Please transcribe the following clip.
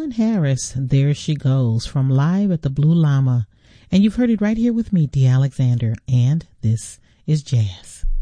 Helen Harris, There She Goes, from Live at the Blue Llama. And you've heard it right here with me, Dee Alexander, and this is Jazz.